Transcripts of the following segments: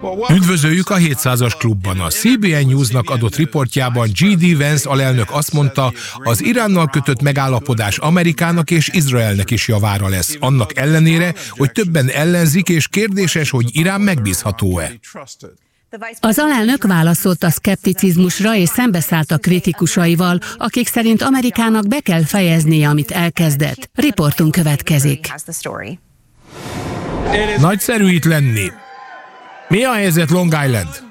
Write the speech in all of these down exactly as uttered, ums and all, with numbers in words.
Üdvözöljük a hétszázas klubban. A C B N Newsnak adott riportjában J D Vance alelnök azt mondta, az Iránnal kötött megállapodás Amerikának és Izraelnek is javára lesz. Annak ellenére, hogy többen ellenzik, és kérdéses, hogy Irán megbízható-e. Az alelnök válaszolt a szkepticizmusra és szembeszállt a kritikusaival, akik szerint Amerikának be kell fejeznie, amit elkezdett. Riportunk következik. Nagyszerű itt lenni. Mi a helyzet Long Island?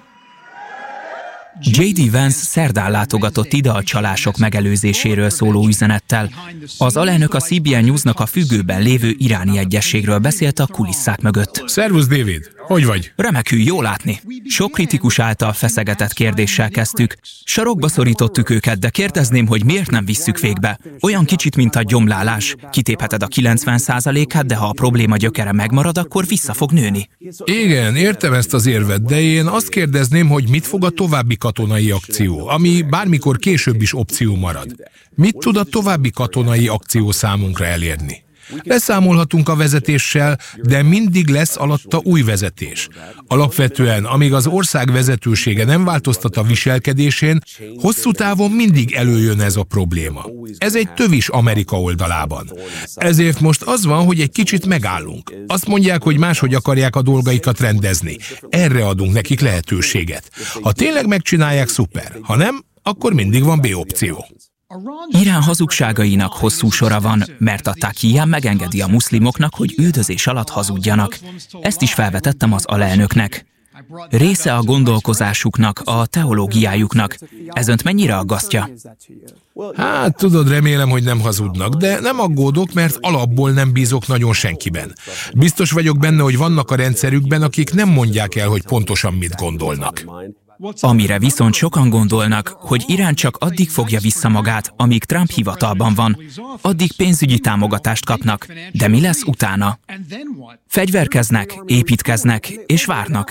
J D Vance szerdán látogatott ide a csalások megelőzéséről szóló üzenettel. Az alelnök a C B N Newsnak a függőben lévő iráni egyezségről beszélt a kulisszák mögött. Szervusz, David! Hogy vagy? Remekül, jó látni. Sok kritikus által feszegetett kérdéssel kezdtük. Sarokba szorítottuk őket, de kérdezném, hogy miért nem visszük végbe. Olyan kicsit, mint a gyomlálás. Kitépheted a kilencven százalékát, de ha a probléma gyökere megmarad, akkor vissza fog nőni. Igen, értem ezt az érvet, de én azt kérdezném, hogy mit fog a további katonai akció, ami bármikor később is opció marad. Mit tud a további katonai akció számunkra elérni? Leszámolhatunk a vezetéssel, de mindig lesz alatta új vezetés. Alapvetően, amíg az ország vezetősége nem változtat a viselkedésén, hosszú távon mindig előjön ez a probléma. Ez egy tövis Amerika oldalában. Ezért most az van, hogy egy kicsit megállunk. Azt mondják, hogy máshogy akarják a dolgaikat rendezni. Erre adunk nekik lehetőséget. Ha tényleg megcsinálják, szuper. Ha nem, akkor mindig van B opció. Irán hazugságainak hosszú sora van, mert a Takiyán megengedi a muszlimoknak, hogy üldözés alatt hazudjanak. Ezt is felvetettem az alelnöknek. Része a gondolkozásuknak, a teológiájuknak. Ez önt mennyire aggasztja? Hát tudod, remélem, hogy nem hazudnak, de nem aggódok, mert alapból nem bízok nagyon senkiben. Biztos vagyok benne, hogy vannak a rendszerükben, akik nem mondják el, hogy pontosan mit gondolnak. Amire viszont sokan gondolnak, hogy Irán csak addig fogja vissza magát, amíg Trump hivatalban van. Addig pénzügyi támogatást kapnak. De mi lesz utána? Fegyverkeznek, építkeznek és várnak.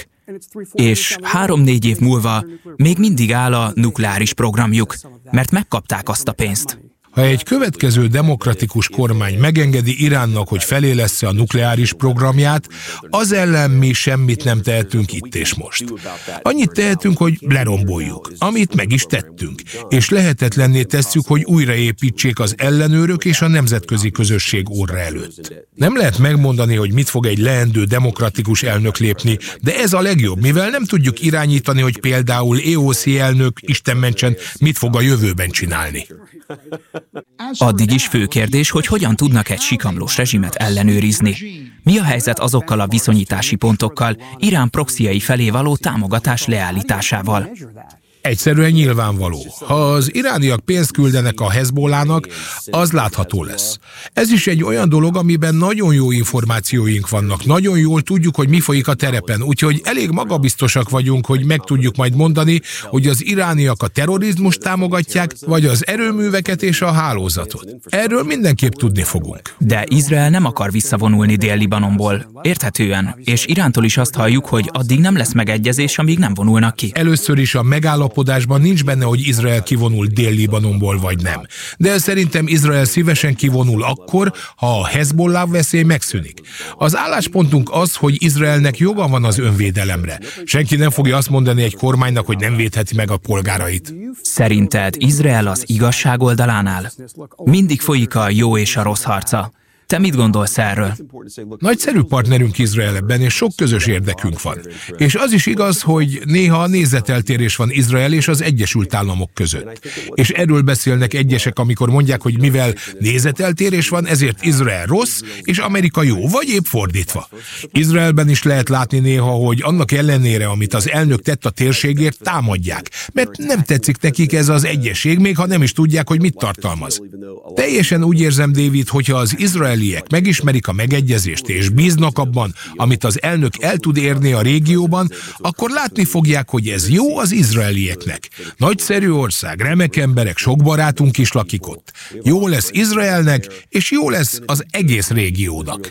És három-négy év múlva még mindig áll a nukleáris programjuk, mert megkapták azt a pénzt. Ha egy következő demokratikus kormány megengedi Iránnak, hogy felélessze a nukleáris programját, az ellen mi semmit nem tehetünk itt és most. Annyit tehetünk, hogy leromboljuk, amit meg is tettünk, és lehetetlenné tesszük, hogy újraépítsék az ellenőrök és a nemzetközi közösség orra előtt. Nem lehet megmondani, hogy mit fog egy leendő demokratikus elnök lépni, de ez a legjobb, mivel nem tudjuk irányítani, hogy például á o cé elnök, Isten mentsen, mit fog a jövőben csinálni. Addig is fő kérdés, hogy hogyan tudnak egy sikamlós rezsimet ellenőrizni. Mi a helyzet azokkal a viszonyítási pontokkal, Irán proxiai felé való támogatás leállításával? Egyszerűen nyilvánvaló. Ha az irániak pénzt küldenek a Hezbollának, az látható lesz. Ez is egy olyan dolog, amiben nagyon jó információink vannak. Nagyon jól tudjuk, hogy mi folyik a terepen, úgyhogy elég magabiztosak vagyunk, hogy meg tudjuk majd mondani, hogy az irániak a terrorizmust támogatják, vagy az erőműveket és a hálózatot. Erről mindenképp tudni fogunk. De Izrael nem akar visszavonulni Dél-Libanonból. Érthetően. És Irántól is azt halljuk, hogy addig nem lesz megegyezés, amíg nem vonulnak ki. Először is a megállapodásban nincs benne, hogy Izrael kivonul Dél-Libanonból vagy nem. De szerintem Izrael szívesen kivonul akkor, ha a Hezbollah veszély megszűnik. Az álláspontunk az, hogy Izraelnek joga van az önvédelemre. Senki nem fogja azt mondani egy kormánynak, hogy nem védheti meg a polgárait. Szerinted Izrael az igazság oldalán áll? Mindig folyik a jó és a rossz harca. Te mit gondolsz erről? Nagyszerű partnerünk Izrael ebben, és sok közös érdekünk van. És az is igaz, hogy néha nézeteltérés van Izrael és az Egyesült Államok között. És erről beszélnek egyesek, amikor mondják, hogy mivel nézeteltérés van, ezért Izrael rossz, és Amerika jó, vagy épp fordítva. Izraelben is lehet látni néha, hogy annak ellenére, amit az elnök tett a térségért, támadják, mert nem tetszik nekik ez az egyesség, még ha nem is tudják, hogy mit tartalmaz. Teljesen úgy érzem, David, hogyha az Izrael megismerik a megegyezést és bíznak abban, amit az elnök el tud érni a régióban, akkor látni fogják, hogy ez jó az izraelieknek. Nagyszerű ország, remek emberek, sok barátunk is lakik ott. Jó lesz Izraelnek, és jó lesz az egész régiónak.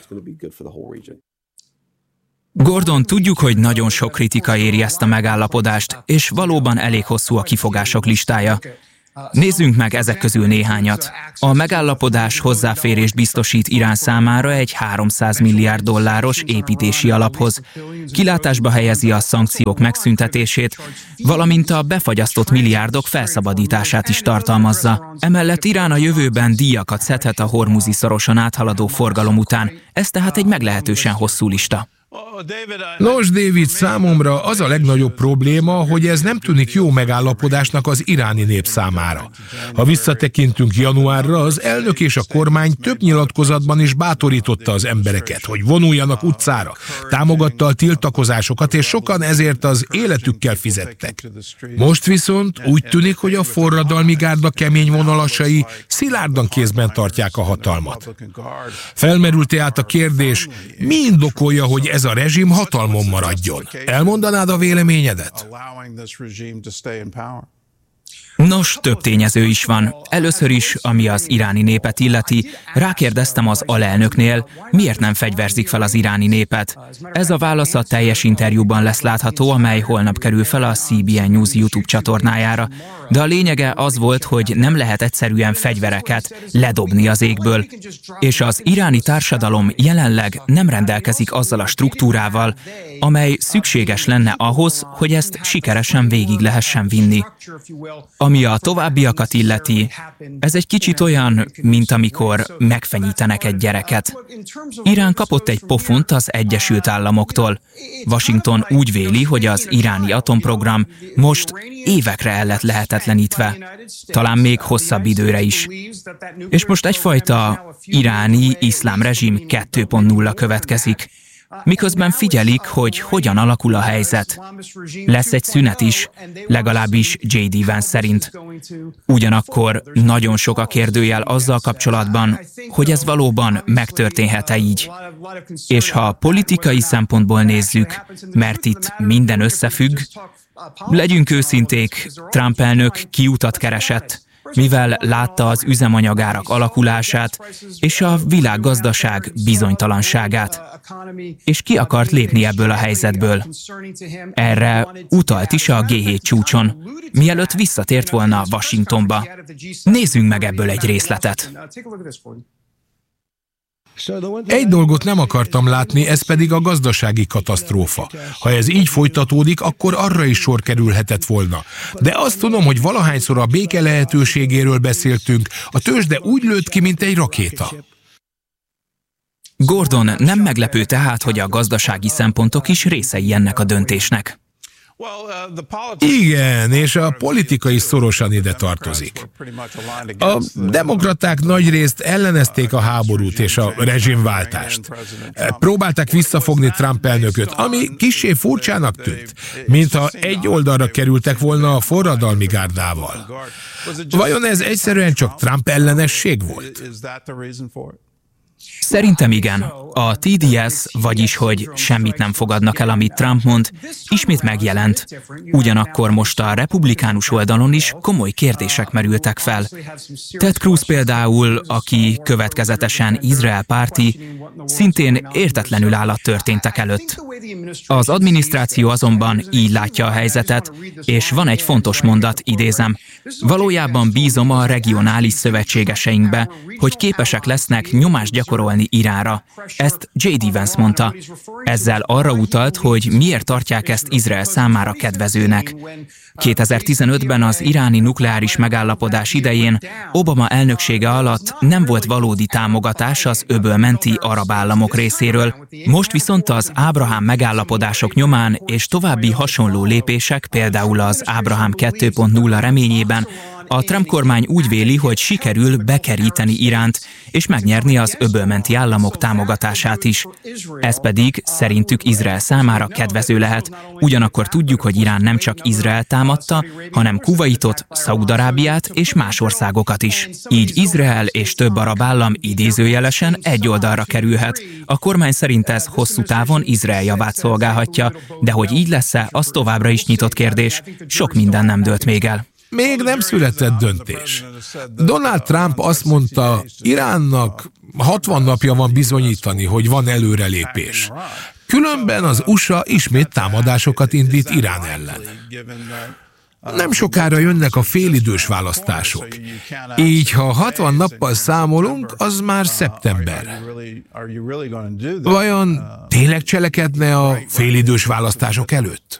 Gordon, tudjuk, hogy nagyon sok kritika éri ezt a megállapodást, és valóban elég hosszú a kifogások listája. Nézzünk meg ezek közül néhányat. A megállapodás hozzáférést biztosít Irán számára egy háromszáz milliárd dolláros építési alaphoz. Kilátásba helyezi a szankciók megszüntetését, valamint a befagyasztott milliárdok felszabadítását is tartalmazza. Emellett Irán a jövőben díjakat szedhet a Hormuzi szoroson áthaladó forgalom után. Ez tehát egy meglehetősen hosszú lista. Nos, David, számomra az a legnagyobb probléma, hogy ez nem tűnik jó megállapodásnak az iráni nép számára. Ha visszatekintünk januárra, az elnök és a kormány több nyilatkozatban is bátorította az embereket, hogy vonuljanak utcára, támogatta a tiltakozásokat, és sokan ezért az életükkel fizettek. Most viszont úgy tűnik, hogy a forradalmi gárda kemény vonalasai szilárdan kézben tartják a hatalmat. Felmerült tehát a kérdés, mi indokolja, hogy ez a rezsim hatalmon maradjon? Elmondanád a véleményedet? Nos, több tényező is van. Először is, ami az iráni népet illeti, rákérdeztem az alelnöknél, miért nem fegyverzik fel az iráni népet. Ez a válasz a teljes interjúban lesz látható, amely holnap kerül fel a C B N News YouTube csatornájára. De a lényege az volt, hogy nem lehet egyszerűen fegyvereket ledobni az égből. És az iráni társadalom jelenleg nem rendelkezik azzal a struktúrával, amely szükséges lenne ahhoz, hogy ezt sikeresen végig lehessen vinni. Ami a továbbiakat illeti, ez egy kicsit olyan, mint amikor megfenyítenek egy gyereket. Irán kapott egy pofont az Egyesült Államoktól. Washington úgy véli, hogy az iráni atomprogram most évekre el lett lehetetlenítve, talán még hosszabb időre is. És most egyfajta iráni iszlám rezsim kettő pont nulla következik. Miközben figyelik, hogy hogyan alakul a helyzet. Lesz egy szünet is, legalábbis J D Vance szerint. Ugyanakkor nagyon sok a kérdőjel azzal kapcsolatban, hogy ez valóban megtörténhet-e így. És ha politikai szempontból nézzük, mert itt minden összefügg, legyünk őszinték, Trump elnök kiutat keresett, mivel látta az üzemanyagárak alakulását és a világgazdaság bizonytalanságát. És ki akart lépni ebből a helyzetből. Erre utalt is a G hét csúcson, mielőtt visszatért volna Washingtonba. Nézzünk meg ebből egy részletet. Egy dolgot nem akartam látni, ez pedig a gazdasági katasztrófa. Ha ez így folytatódik, akkor arra is sor kerülhetett volna. De azt tudom, hogy valahányszor a béke lehetőségéről beszéltünk, a tőzsde úgy lőtt ki, mint egy rakéta. Gordon, nem meglepő tehát, hogy a gazdasági szempontok is részei ennek a döntésnek. Igen, és a politika is szorosan ide tartozik. A demokraták nagyrészt ellenezték a háborút és a rezsimváltást. Próbálták visszafogni Trump elnököt, ami kissé furcsának tűnt, mintha egy oldalra kerültek volna a forradalmi gárdával. Vajon ez egyszerűen csak Trump ellenesség volt? Szerintem igen. A T D S, vagyis hogy semmit nem fogadnak el, amit Trump mond, ismét megjelent. Ugyanakkor most a republikánus oldalon is komoly kérdések merültek fel. Ted Cruz például, aki következetesen Izrael párti, szintén értetlenül áll a történtek előtt. Az adminisztráció azonban így látja a helyzetet, és van egy fontos mondat, idézem. Valójában bízom a regionális szövetségeseinkbe, hogy képesek lesznek nyomást gyakorolni Iránra. Ezt J D Vance mondta. Ezzel arra utalt, hogy miért tartják ezt Izrael számára kedvezőnek. kétezer-tizenötben az iráni nukleáris megállapodás idején Obama elnöksége alatt nem volt valódi támogatás az öbölmenti arab államok részéről. Most viszont az Ábrahám megállapodások nyomán és további hasonló lépések, például az Ábrahám kettő pont nulla reményében, a Trump kormány úgy véli, hogy sikerül bekeríteni Iránt, és megnyerni az öbölmenti államok támogatását is. Ez pedig szerintük Izrael számára kedvező lehet. Ugyanakkor tudjuk, hogy Irán nem csak Izrael támadta, hanem Kuvaitot, Szaúd-Arábiát és más országokat is. Így Izrael és több arab állam idézőjelesen egy oldalra kerülhet. A kormány szerint ez hosszú távon Izrael javát szolgálhatja, de hogy így lesz-e, az továbbra is nyitott kérdés. Sok minden nem dőlt még el. Még nem született döntés. Donald Trump azt mondta, Iránnak hatvan napja van bizonyítani, hogy van előrelépés. Különben az U S A ismét támadásokat indít Irán ellen. Nem sokára jönnek a félidős választások. Így, ha hatvan nappal számolunk, az már szeptember. Vajon tényleg cselekedne a félidős választások előtt?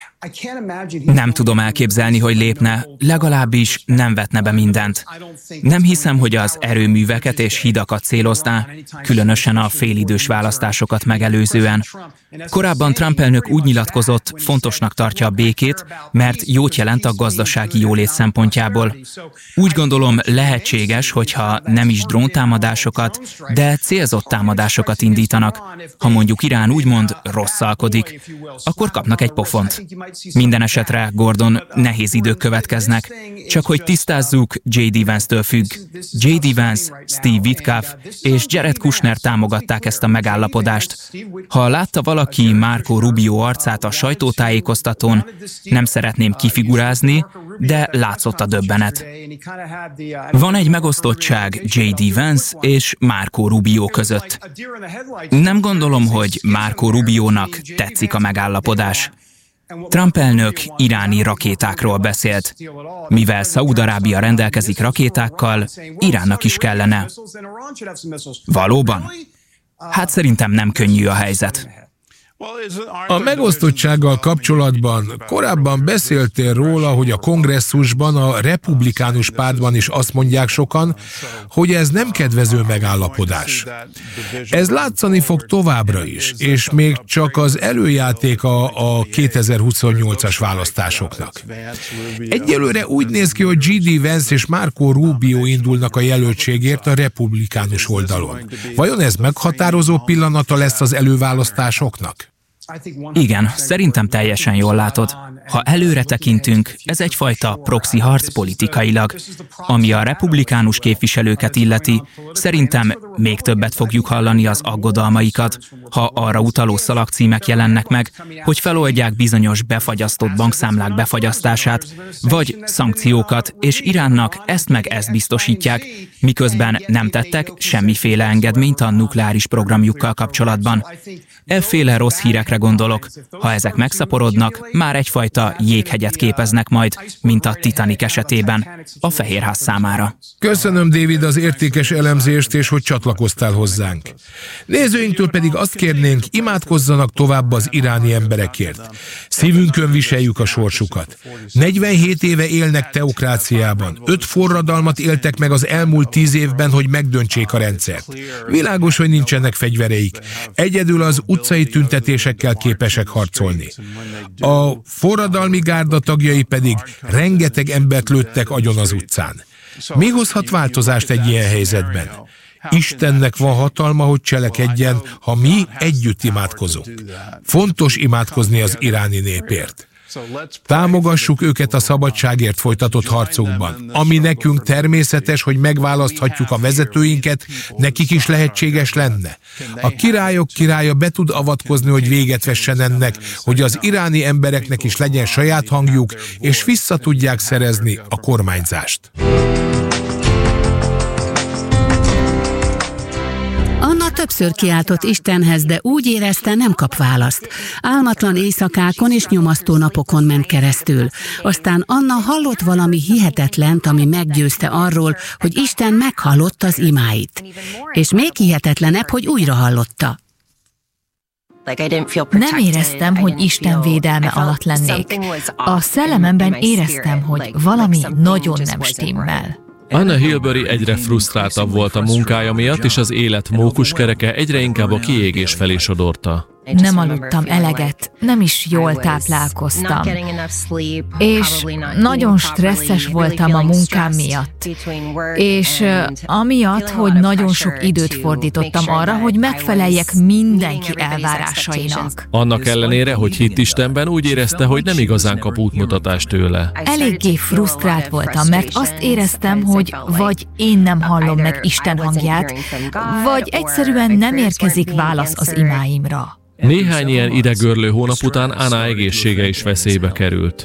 Nem tudom elképzelni, hogy lépne, legalábbis nem vetne be mindent. Nem hiszem, hogy az erőműveket és hidakat célozná, különösen a félidős választásokat megelőzően. Korábban Trump elnök úgy nyilatkozott, fontosnak tartja a békét, mert jót jelent a gazdasági jólét szempontjából. Úgy gondolom, lehetséges, hogyha nem is dróntámadásokat, de célzott támadásokat indítanak. Ha mondjuk Irán úgymond rosszalkodik, akkor kapnak egy pofont. Minden esetre, Gordon, nehéz idők következnek. Csak hogy tisztázzuk, J D Vance-től függ. J D Vance, Steve Witkoff és Jared Kushner támogatták ezt a megállapodást. Ha látta valaki Marco Rubio arcát a sajtótájékoztatón, nem szeretném kifigurázni, de látszott a döbbenet. Van egy megosztottság J D Vance és Marco Rubio között. Nem gondolom, hogy Marco Rubiónak tetszik a megállapodás. Trump elnök iráni rakétákról beszélt. Mivel Szaúd-Arábia rendelkezik rakétákkal, Iránnak is kellene. Valóban? Hát szerintem nem könnyű a helyzet. A megosztottsággal kapcsolatban korábban beszéltél róla, hogy a kongresszusban, a republikánus pártban is azt mondják sokan, hogy ez nem kedvező megállapodás. Ez látszani fog továbbra is, és még csak az előjátéka a kétezer-huszonnyolcas választásoknak. Egyelőre úgy néz ki, hogy J D Vance és Marco Rubio indulnak a jelöltségért a republikánus oldalon. Vajon ez meghatározó pillanata lesz az előválasztásoknak? Igen, szerintem teljesen jól látod. Ha előre tekintünk, ez egyfajta proxy harc politikailag. Ami a republikánus képviselőket illeti, szerintem még többet fogjuk hallani az aggodalmaikat, ha arra utaló szalagcímek jelennek meg, hogy feloldják bizonyos befagyasztott bankszámlák befagyasztását, vagy szankciókat, és Iránnak ezt meg ezt biztosítják, miközben nem tettek semmiféle engedményt a nukleáris programjukkal kapcsolatban. Efféle rossz hírekre gondolok. Ha ezek megszaporodnak, már egyfajta jéghegyet képeznek majd, mint a Titanic esetében, a Fehérház számára. Köszönöm, David, az értékes elemzést, és hogy csatlakoztál hozzánk. Nézőinktől pedig azt kérnénk, imádkozzanak tovább az iráni emberekért. Szívünkön viseljük a sorsukat. negyvenhét éve élnek teokráciában. Öt forradalmat éltek meg az elmúlt tíz évben, hogy megdöntsék a rendszert. Világos, hogy nincsenek fegyvereik. Egyedül az utcai tüntetésekkel képesek harcolni. A forradalmi gárda tagjai pedig rengeteg embert lőttek agyon az utcán. Mi hozhat változást egy ilyen helyzetben? Istennek van hatalma, hogy cselekedjen, ha mi együtt imádkozunk. Fontos imádkozni az iráni népért. Támogassuk őket a szabadságért folytatott harcokban. Ami nekünk természetes, hogy megválaszthatjuk a vezetőinket, nekik is lehetséges lenne. A királyok királya be tud avatkozni, hogy véget vessen ennek, hogy az iráni embereknek is legyen saját hangjuk, és vissza tudják szerezni a kormányzást. Anna többször kiáltott Istenhez, de úgy érezte, nem kap választ. Álmatlan éjszakákon és nyomasztó napokon ment keresztül. Aztán Anna hallott valami hihetetlent, ami meggyőzte arról, hogy Isten meghallotta az imáit. És még hihetetlenebb, hogy újra hallotta. Nem éreztem, hogy Isten védelme alatt lennék. A szellememben éreztem, hogy valami nagyon nem stimmel. Anna Hilbery egyre frusztráltabb volt a munkája miatt, és az élet mókuskereke egyre inkább a kiégés felé sodorta. Nem aludtam eleget, nem is jól táplálkoztam, és nagyon stresszes voltam a munkám miatt, és amiatt, hogy nagyon sok időt fordítottam arra, hogy megfeleljek mindenki elvárásainak. Annak ellenére, hogy hitt Istenben, úgy érezte, hogy nem igazán kap útmutatást tőle. Eléggé frusztrált voltam, mert azt éreztem, hogy vagy én nem hallom meg Isten hangját, vagy egyszerűen nem érkezik válasz az imáimra. Néhány ilyen idegörlő hónap után Anna egészsége is veszélybe került.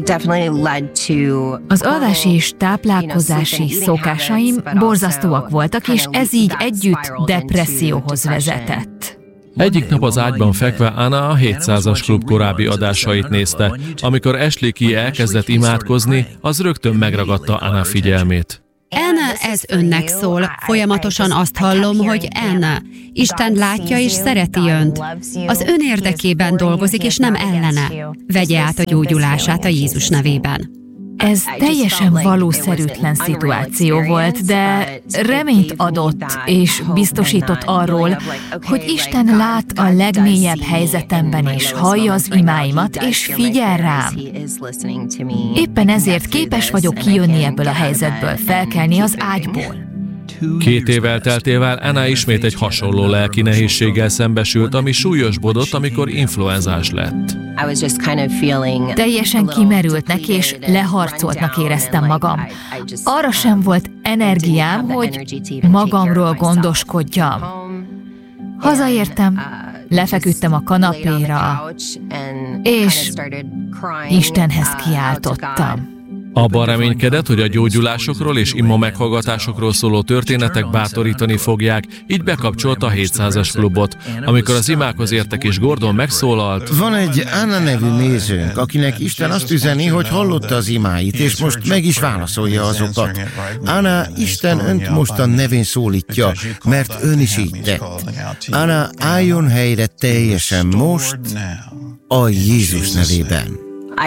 Az alvási és táplálkozási szokásaim borzasztóak voltak, és ez így együtt depresszióhoz vezetett. Egyik nap az ágyban fekve Anna a hétszázas klub korábbi adásait nézte. Amikor Ashley Key elkezdett imádkozni, az rögtön megragadta Anna figyelmét. Anna, ez önnek szól. Folyamatosan azt hallom, hogy Anna, Isten látja és szereti önt. Az ön érdekében dolgozik, és nem ellene. Vegye át a gyógyulását a Jézus nevében. Ez teljesen valószerűtlen szituáció volt, de reményt adott és biztosított arról, hogy Isten lát a legmélyebb helyzetemben is, hallja az imáimat és figyel rám. Éppen ezért képes vagyok kijönni ebből a helyzetből, felkelni az ágyból. Két év elteltével Anna ismét egy hasonló lelki nehézséggel szembesült, ami súlyosbodott, amikor influenzás lett. Teljesen kimerültnek és leharcoltnak éreztem magam. Arra sem volt energiám, hogy magamról gondoskodjam. Hazaértem, lefeküdtem a kanapéra, és Istenhez kiáltottam. Abban reménykedett, hogy a gyógyulásokról és ima meghallgatásokról szóló történetek bátorítani fogják, így bekapcsolta a hétszázas klubot. Amikor az imákhoz értek és Gordon megszólalt... Van egy Anna nevű nézőnk, akinek Isten azt üzeni, hogy hallotta az imáit, és most meg is válaszolja azokat. Anna, Isten önt mostan nevén szólítja, mert ön is így tett. Anna, álljon helyre teljesen most a Jézus nevében.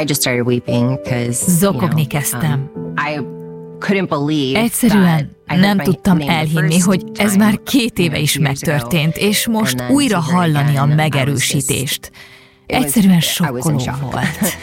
Zokogni kezdtem. Egyszerűen nem tudtam elhinni, hogy ez már két éve is megtörtént, és most újra hallani a megerősítést. Egyszerűen sokkoló volt.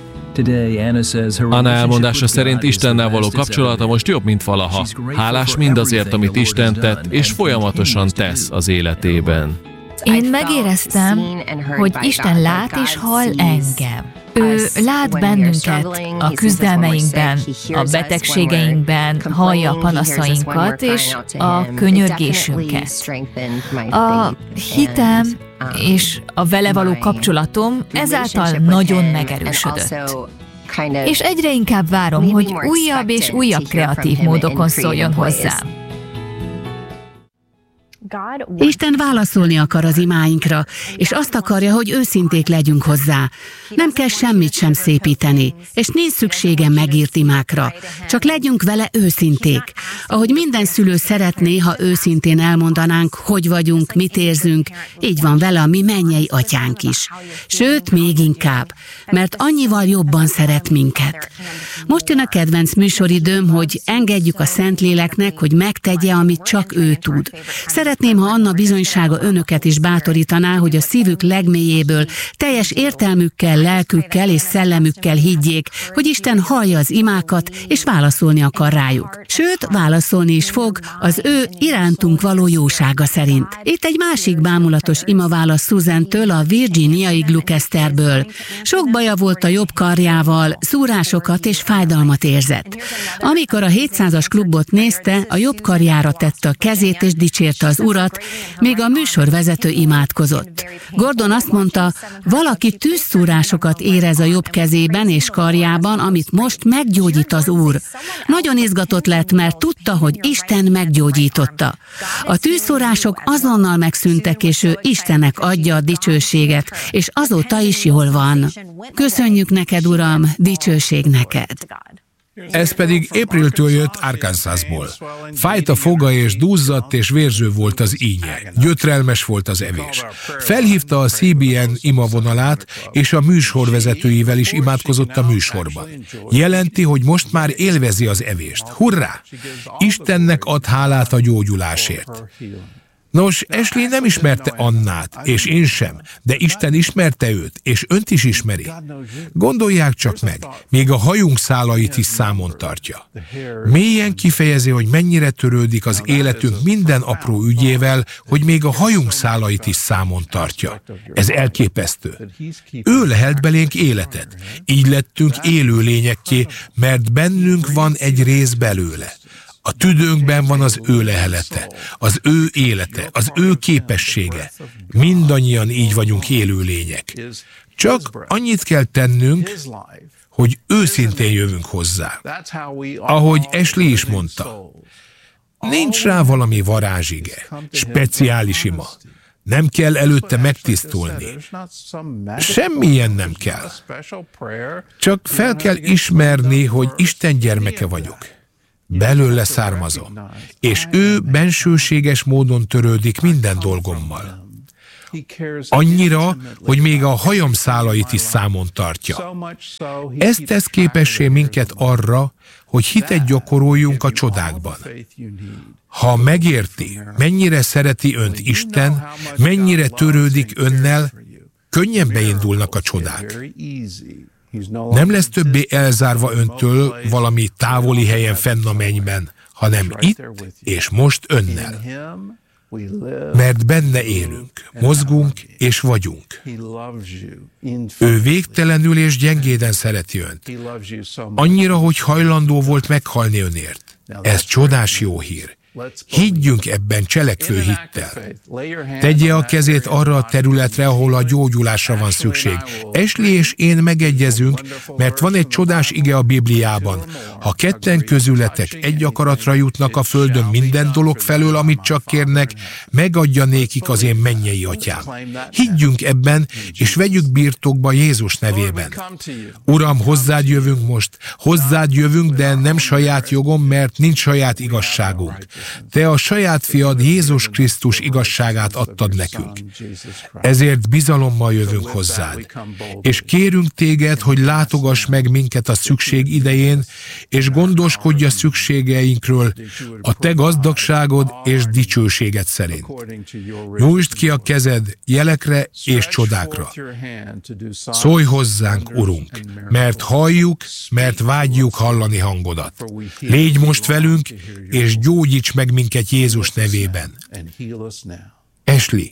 Anna elmondása szerint Istennel való kapcsolata most jobb, mint valaha. Hálás mindazért, amit Isten tett, és folyamatosan tesz az életében. Én megéreztem, hogy Isten lát és hall engem. Ő lát bennünket a küzdelmeinkben, a betegségeinkben, hallja a panaszainkat és a könyörgésünket. A hitem és a vele való kapcsolatom ezáltal nagyon megerősödött. És egyre inkább várom, hogy újabb és újabb kreatív módokon szóljon hozzám. Isten válaszolni akar az imáinkra, és azt akarja, hogy őszinték legyünk hozzá. Nem kell semmit sem szépíteni, és nincs szüksége megírt imákra. Csak legyünk vele őszinték. Ahogy minden szülő szeretné, ha őszintén elmondanánk, hogy vagyunk, mit érzünk, így van vele a mi mennyei atyánk is. Sőt, még inkább, mert annyival jobban szeret minket. Most jön a kedvenc műsoridőm, hogy engedjük a Szentléleknek, hogy megtegye, amit csak ő tud. Szeretném, ha Anna bizonysága önöket is bátorítaná, hogy a szívük legmélyéből, teljes értelmükkel, lelkükkel és szellemükkel higgyék, hogy Isten hallja az imákat, és válaszolni akar rájuk. Sőt, válaszolni is fog az ő irántunk való jósága szerint. Itt egy másik bámulatos imaválasz Susan-től, a Virginiai Gloucesterből. Sok baja volt a jobb karjával, szúrásokat és fájdalmat érzett. Amikor a hétszázas klubot nézte, a jobb karjára tette a kezét és dicsérte az Urat, még a műsorvezető imádkozott. Gordon azt mondta, valaki tűzszúrásokat érez a jobb kezében és karjában, amit most meggyógyít az Úr. Nagyon izgatott lett, mert tudta, hogy Isten meggyógyította. A tűzszúrások azonnal megszűntek, és ő Istennek adja a dicsőséget, és azóta is jól van. Köszönjük neked, Uram, dicsőség neked! Ez pedig Apriltől jött Arkansasból. Fájt a foga és duzzadt és vérző volt az ínye. Gyötrelmes volt az evés. Felhívta a cé bé en imavonalát, és a műsorvezetőivel is imádkozott a műsorban. Jelenti, hogy most már élvezi az evést. Hurrá! Istennek ad hálát a gyógyulásért. Nos, Ashley nem ismerte Annát, és én sem, de Isten ismerte őt, és önt is ismeri. Gondolják csak meg, még a hajunk szálait is számon tartja. Mélyen kifejezi, hogy mennyire törődik az életünk minden apró ügyével, hogy még a hajunk szálait is számon tartja. Ez elképesztő. Ő lehelt belénk életet. Így lettünk élő lényekké, mert bennünk van egy rész belőle. A tüdőnkben van az ő lehelete, az ő élete, az ő képessége. Mindannyian így vagyunk élő lények. Csak annyit kell tennünk, hogy őszintén jövünk hozzá. Ahogy Ashley is mondta, nincs rá valami varázsige, speciális ima. Nem kell előtte megtisztulni. Semmilyen nem kell. Csak fel kell ismerni, hogy Isten gyermeke vagyok. Belőle származom. És ő bensőséges módon törődik minden dolgommal. Annyira, hogy még a hajam szálait is számon tartja. Ez tesz képessé minket arra, hogy hitet gyakoroljunk a csodákban. Ha megérti, mennyire szereti önt Isten, mennyire törődik önnel, könnyen beindulnak a csodák. Nem lesz többé elzárva öntől valami távoli helyen fenn a mennyben, hanem itt és most önnel. Mert benne élünk, mozgunk és vagyunk. Ő végtelenül és gyengéden szereti önt. Annyira, hogy hajlandó volt meghalni önért. Ez csodás jó hír. Higgyünk ebben cselekvő hittel. Tegye a kezét arra a területre, ahol a gyógyulásra van szükség. Ashley és én megegyezünk, mert van egy csodás ige a Bibliában. Ha ketten közületek egy akaratra jutnak a földön minden dolog felől, amit csak kérnek, megadja nékik az én mennyei atyám. Higgyünk ebben, és vegyük birtokba Jézus nevében. Uram, hozzád jövünk most. Hozzád jövünk, de nem saját jogom, mert nincs saját igazságunk. Te a saját fiad Jézus Krisztus igazságát adtad nekünk. Ezért bizalommal jövünk hozzád. És kérünk téged, hogy látogass meg minket a szükség idején, és gondoskodj a szükségeinkről a te gazdagságod és dicsőséged szerint. Nyújtsd ki a kezed jelekre és csodákra. Szólj hozzánk, Urunk, mert halljuk, mert vágyjuk hallani hangodat. Légy most velünk, és gyógyíts meg minket Jézus nevében. Ashley,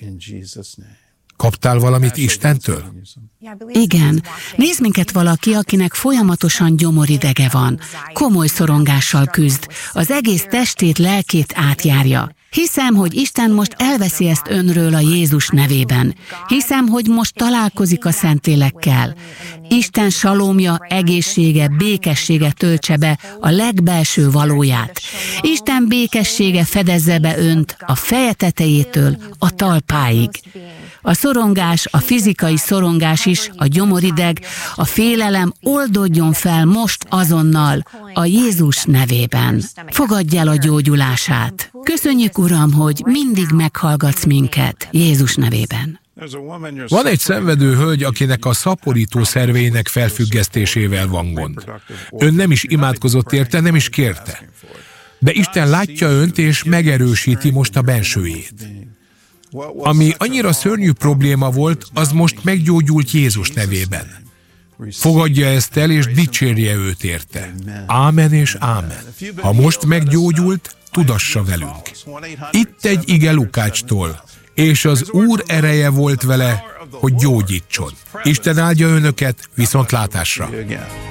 kaptál valamit Istentől? Igen. Nézd minket valaki, akinek folyamatosan gyomoridege van. Komoly szorongással küzd. Az egész testét, lelkét átjárja. Hiszem, hogy Isten most elveszi ezt önről a Jézus nevében. Hiszem, hogy most találkozik a Szentlélekkel. Isten salomja, egészsége, békessége töltse be a legbelső valóját. Isten békessége fedezze be önt a feje tetejétől a talpáig. A szorongás, a fizikai szorongás is, a gyomorideg, a félelem oldódjon fel most azonnal a Jézus nevében. Fogadj el a gyógyulását. Köszönjük, Uram, hogy mindig meghallgatsz minket Jézus nevében. Van egy szenvedő hölgy, akinek a szaporító szerveinek felfüggesztésével van gond. Ön nem is imádkozott érte, nem is kérte. De Isten látja önt, és megerősíti most a bensőjét. Ami annyira szörnyű probléma volt, az most meggyógyult Jézus nevében. Fogadja ezt el, és dicsérje őt érte. Ámen és ámen. Ha most meggyógyult, tudassa velünk. Itt egy ige Lukácstól, és az Úr ereje volt vele, hogy gyógyítson. Isten áldja önöket, viszontlátásra!